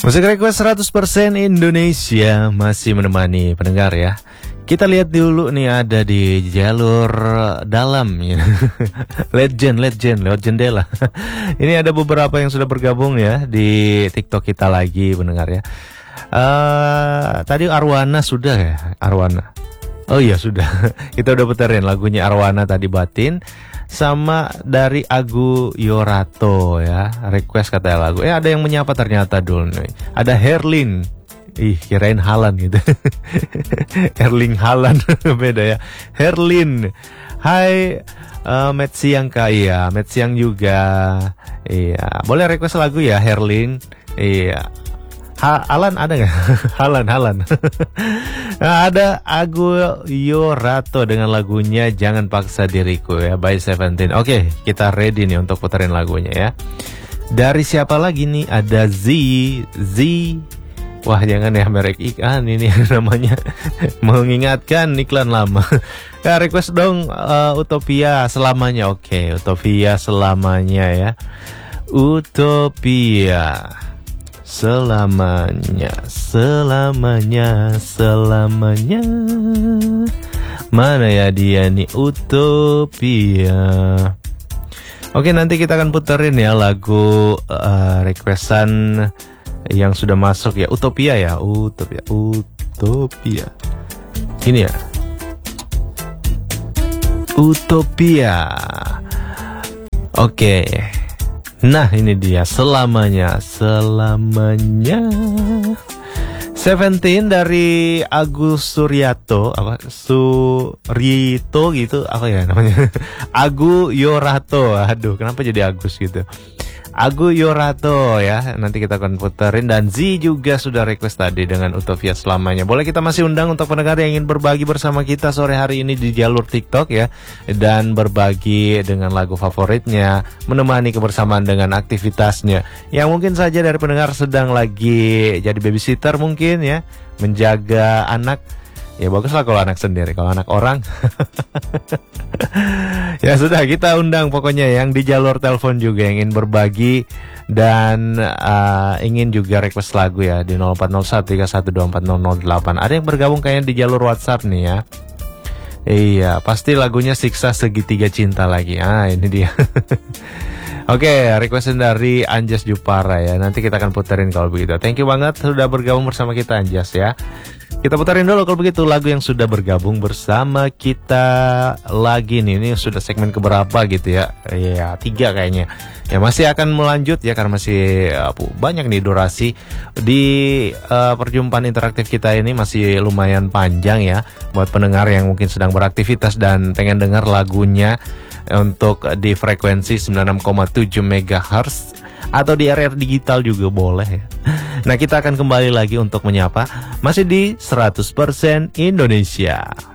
Musik request 100% Indonesia masih menemani pendengar ya. Kita lihat dulu nih, ada di jalur dalam ya. Legend lewat jendela. Ini ada beberapa yang sudah bergabung ya di TikTok kita lagi pendengar ya. Tadi Arwana sudah ya, Arwana. Oh iya sudah. Kita udah puterin lagunya Arwana tadi, Batin. Sama dari Agu Yorato ya, request katanya lagu. Ada yang menyapa ternyata dulu nih. Ada Herlin. Ih, kirain Halan gitu. Erling Halan. Beda ya. Herlin. Hai, Met Siang Kaya, Met Siang juga. Iya, boleh request lagu ya Herlin. Iya. Alan ada nggak? Halan. Nah, ada Agu Yorato dengan lagunya Jangan Paksa Diriku ya, by Seventeen. Oke, kita ready nih untuk puterin lagunya ya. Dari siapa lagi nih? Ada Z. Wah, jangan ya merek ikan ini namanya. Mengingatkan iklan lama. Ya, request dong Utopia Selamanya. Oke, Utopia Selamanya ya. Utopia Selamanya. Mana ya dia nih, Utopia. Oke, nanti kita akan puterin ya lagu requestan yang sudah masuk ya. Utopia ya, Utopia. Ini ya, Utopia. Oke. Nah, ini dia Selamanya. Seventeen dari Agus Suryato, Surito gitu, apa ya namanya? Agu Yorato. Aduh, kenapa jadi Agus gitu? Agu Yorato ya, nanti kita akan puterin. Dan Z juga sudah request tadi dengan Utopia Selamanya. Boleh kita masih undang untuk pendengar yang ingin berbagi bersama kita sore hari ini di jalur TikTok ya, dan berbagi dengan lagu favoritnya, menemani kebersamaan dengan aktivitasnya. Yang mungkin saja dari pendengar sedang lagi jadi babysitter mungkin ya, menjaga anak. Ya baguslah kalau anak sendiri, kalau anak orang ya sudah, kita undang pokoknya yang di jalur telepon juga yang ingin berbagi dan ingin juga request lagu ya di 040131240008. Ada yang bergabung kayaknya di jalur WhatsApp nih ya. Iya, pasti lagunya Siksa Segitiga Cinta lagi. Ini dia. Oke, requestan dari Anjas Jupara ya. Nanti kita akan puterin kalau begitu. Thank you banget sudah bergabung bersama kita Anjas ya. Kita putarin dulu kalau begitu lagu yang sudah bergabung bersama kita lagi nih. Ini sudah segmen keberapa gitu ya? Ya 3 kayaknya. Ya masih akan melanjut ya karena masih banyak nih durasi di perjumpaan interaktif kita ini, masih lumayan panjang ya buat pendengar yang mungkin sedang beraktivitas dan pengen dengar lagunya untuk di frekuensi 96,7 MHz atau di area digital juga boleh ya. Nah, kita akan kembali lagi untuk menyapa masih di 100% Indonesia.